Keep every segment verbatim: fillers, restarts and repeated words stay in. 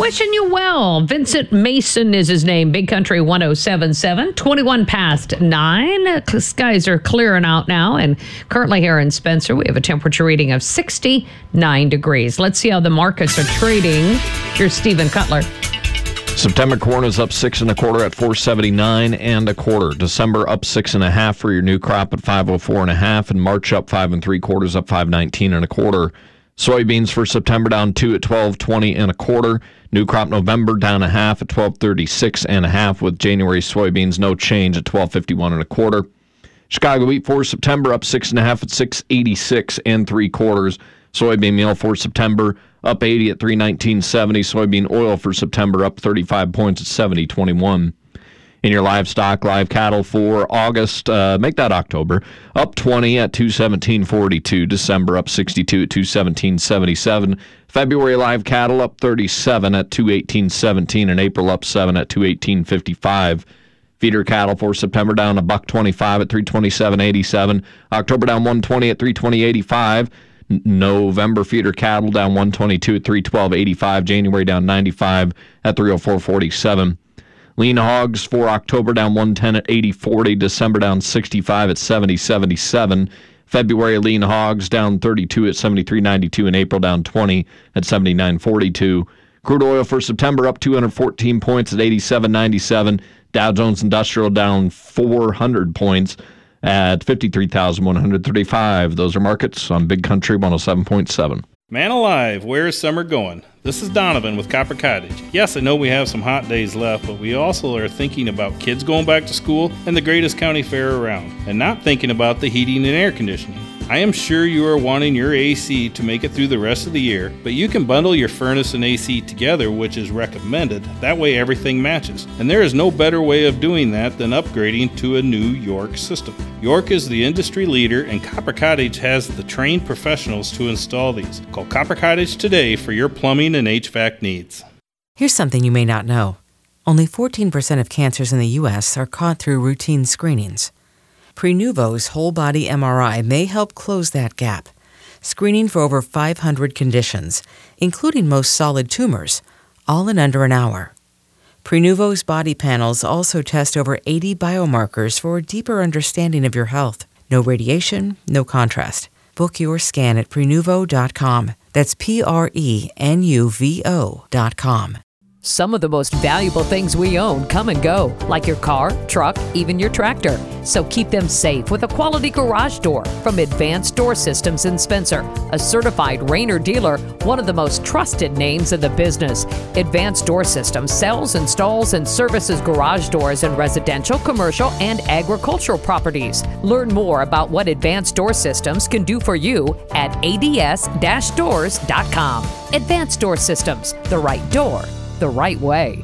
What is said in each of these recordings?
wishing you well. Vincent Mason is his name. Big Country one oh seven point seven, twenty-one past nine. Skies are clearing out now, and currently here in Spencer, we have a temperature reading of sixty-nine degrees. Let's see how the markets are trading. Here's Stephen Cutler. September corn is up six and a quarter at four seventy-nine and a quarter. December up six and a half for your new crop at five oh four and a half, and March up five and three quarters up five nineteen and a quarter. Soybeans for September down two at twelve twenty and a quarter. New crop November down a half at twelve thirty-six and a half, with January soybeans no change at twelve fifty-one and a quarter. Chicago wheat for September up six and a half at six eighty-six and three quarters. Soybean meal for September up eighty at three nineteen seventy. Soybean oil for September up thirty-five points at seventy twenty-one. In your livestock, live cattle for August, uh, make that October, up twenty at two seventeen forty-two. December up sixty-two at two seventeen seventy-seven. February live cattle up thirty-seven at two eighteen seventeen, and April up seven at two eighteen fifty-five. Feeder cattle for September down a buck twenty-five at three twenty-seven eighty-seven. October down one twenty at three twenty eighty-five. November feeder cattle down one twenty-two at three twelve eighty-five. January down ninety-five at three oh four forty-seven. Lean hogs for October down one ten at eighty forty. December down sixty-five at seventy seventy-seven. February lean hogs down thirty-two at seventy-three ninety-two, and April down twenty at seventy-nine forty-two. Crude oil for September up two hundred fourteen points at eighty-seven ninety-seven. Dow Jones Industrial down four hundred points at fifty-three thousand one hundred thirty-five. Those are markets on Big Country one oh seven point seven. Man alive, where is summer going? This is Donovan with Copper Cottage. Yes, I know we have some hot days left, but we also are thinking about kids going back to school and the greatest county fair around, and not thinking about the heating and air conditioning. I am sure you are wanting your A C to make it through the rest of the year, but you can bundle your furnace and A C together, which is recommended. That way everything matches. And there is no better way of doing that than upgrading to a new York system. York is the industry leader, and Copper Cottage has the trained professionals to install these. Call Copper Cottage today for your plumbing and H V A C needs. Here's something you may not know. Only fourteen percent of cancers in the U S are caught through routine screenings. Prenuvo's whole-body M R I may help close that gap, screening for over five hundred conditions, including most solid tumors, all in under an hour. Prenuvo's body panels also test over eighty biomarkers for a deeper understanding of your health. No radiation, no contrast. Book your scan at Prenuvo dot com. That's P R E N U V O dot com. Some of the most valuable things we own come and go, like your car, truck, even your tractor. So keep them safe with a quality garage door from Advanced Door Systems in Spencer, a certified Rainer dealer, one of the most trusted names in the business. Advanced Door Systems sells, installs, and services garage doors in residential, commercial, and agricultural properties. Learn more about what Advanced Door Systems can do for you at A D S dash doors dot com. Advanced Door Systems, the right door, the right way.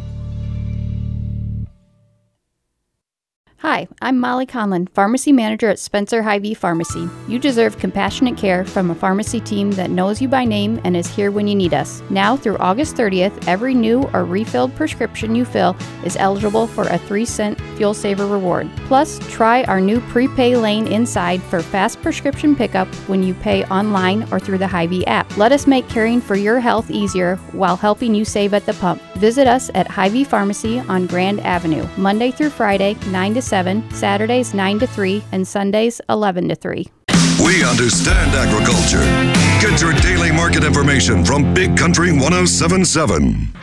Hi, I'm Molly Conlon, Pharmacy Manager at Spencer Hy-Vee Pharmacy. You deserve compassionate care from a pharmacy team that knows you by name and is here when you need us. Now through August thirtieth, every new or refilled prescription you fill is eligible for a three cent Fuel Saver reward. Plus, try our new prepay lane inside for fast prescription pickup when you pay online or through the Hy-Vee app. Let us make caring for your health easier while helping you save at the pump. Visit us at Hy-Vee Pharmacy on Grand Avenue, Monday through Friday, nine to seven, Saturdays nine to three, and Sundays eleven to three. We understand agriculture. Get your daily market information from Big Country one oh seven point seven.